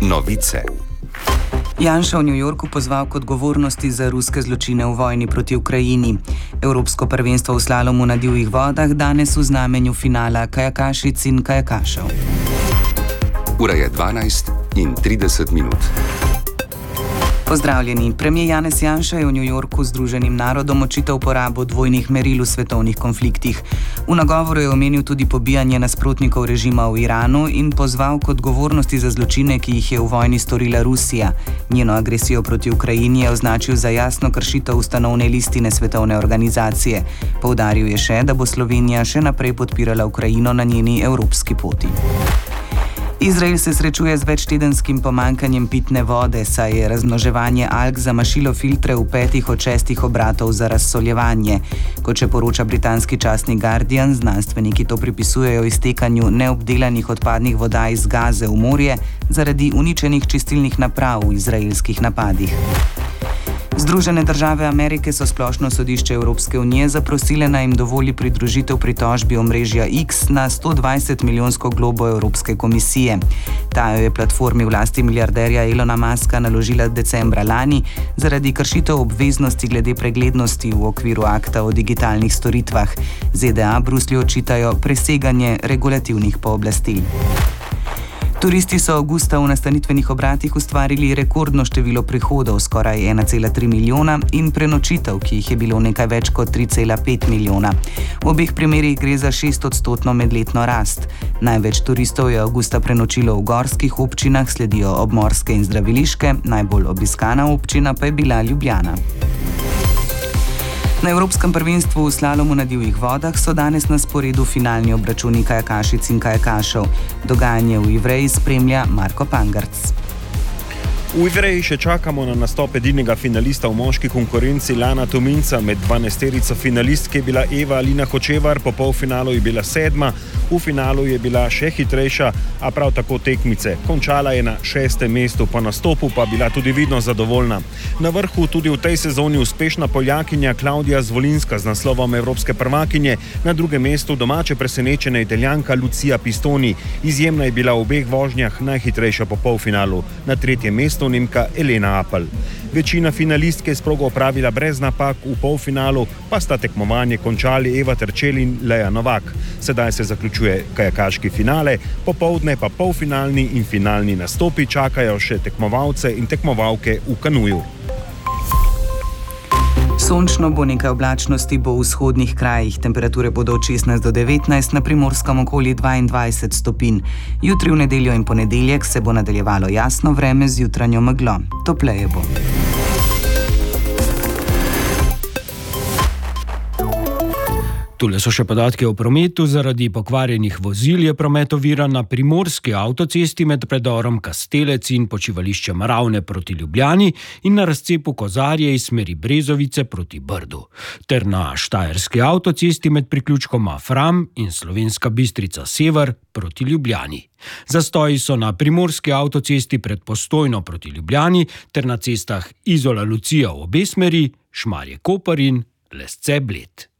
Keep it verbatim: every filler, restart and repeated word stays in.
Novice. Janša v New Yorku pozval k odgovornosti za ruske zločine v vojni proti Ukrajini. Evropsko prvenstvo v slalomu na divjih vodah danes v znamenju finala kajakašic in kajakašev. Ura je dvanajst in trideset minut. Pozdravljeni. Premier Janez Janša je v New Yorku Združenim narodom očital uporabo dvojnih meril v svetovnih konfliktih. V nagovoru je omenil tudi pobijanje nasprotnikov režima v Iranu in pozval k odgovornosti za zločine, ki jih je v vojni storila Rusija. Njeno agresijo proti Ukrajini je označil za jasno kršitev ustanovne listine svetovne organizacije. Poudaril je še, da bo Slovenija še naprej podpirala Ukrajino na njeni evropski poti. Izrael se srečuje z večtedenskim pomanjkanjem pitne vode, saj je razmnoževanje alg zamašilo filtre v petih od šestih obratov za razsoljevanje. Kot še poroča britanski časnik Guardian, znanstveniki to pripisujejo iztekanju neobdelanih odpadnih voda iz Gaze v morje zaradi uničenih čistilnih naprav v izraelskih napadih. Združene države Amerike so splošno sodišče Evropske unije zaprosile, naj jim dovoli pridružitev pritožbi omrežja X na sto dvajset milijonsko globo Evropske komisije. Ta jo je platformi v lasti milijarderja Elona Muska naložila decembra lani zaradi kršitev obveznosti glede preglednosti v okviru akta o digitalnih storitvah. Z D A Bruslju očitajo preseganje regulativnih pooblastil. Turisti so avgusta v nastanitvenih obratih ustvarili rekordno število prihodov, skoraj ena cela tri milijona, in prenočitev, ki jih je bilo nekaj več kot tri cela pet milijona. V obeh primerih gre za šestodstotno medletno rast. Največ turistov je avgusta prenočilo v gorskih občinah, sledijo obmorske in zdraviliške, najbolj obiskana občina pa je bila Ljubljana. Na Evropskem prvenstvu v slalomu na divjih vodah so danes na sporedu finalni obračuni kajakašic in kajakašev. Dogajanje v Ivreji spremlja Marko Pangarc. V Ivreji še čakamo na nastop edinega finalista v moški konkurenci Lana Tominca. Med dvanajsterico finalistk je bila Eva Alina Hočevar, po polfinalu je bila sedma, v finalu je bila še hitrejša, a prav tako tekmice. Končala je na šestem mestu, po nastopu pa bila tudi vidno zadovoljna. Na vrhu tudi v tej sezoni uspešna Poljakinja Klaudija Zvolinska z naslovom evropske prvakinje, na drugem mestu domače presenečena Italijanka Lucia Pistoni. Izjemna je bila v obeh vožnjah, najhitrejša po polfinalu. Na tretjem mestu Nemka Elena Apel. Večina finalistke je sprogo opravila brez napak, v polfinalu pa sta tekmovanje končali Eva Terčelj in Leja Novak. Sedaj se zaključuje kajakaški finale, popoldne pa polfinalni in finalni nastopi čakajo še tekmovalce in tekmovalke v kanuju. Sončno bo, nekaj oblačnosti bo v vzhodnih krajih, temperature bodo od šestnajst do devetnajst, na Primorskem okoli dvaindvajset stopinj. Jutri v nedeljo in ponedeljek se bo nadaljevalo jasno vreme z jutranjo meglo. Topleje bo. Tule so še podatke o prometu. Zaradi pokvarjenih vozil je promet oviran na primorski avtocesti med predorom Kastelec in počivališčem Ravne proti Ljubljani in na razcepu Kozarje iz smeri Brezovice proti Brdu, ter na štajerski avtocesti med priključkoma Fram in Slovenska Bistrica Sever proti Ljubljani. Zastoji so na primorski avtocesti pred Postojno proti Ljubljani ter na cestah Izola Lucija v obe smeri, Šmarje Koper in Lesce Bled.